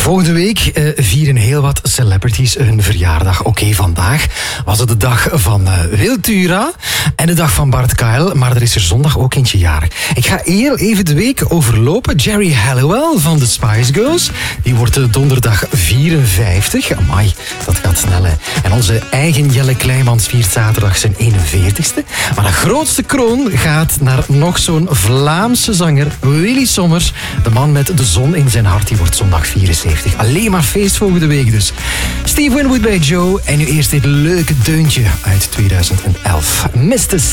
Volgende week vieren heel wat celebrities hun verjaardag. Oké, vandaag was het de dag van Wiltura en de dag van Bart Kyle, maar er is er zondag ook eentje jarig. Ik ga heel even de week overlopen. Jerry Halliwell van de Spice Girls, die wordt donderdag 54. Amai, dat gaat snel, hè. En onze eigen Jelle Kleimans viert zaterdag zijn 41ste. Maar de grootste kroon gaat naar nog zo'n Vlaamse zanger, Willy Sommers. De man met de zon in zijn hart, die wordt zondag 74. Alleen maar feest volgende week dus. Steve Winwood bij Joe en nu eerst dit leuke deuntje uit 2011. Mr.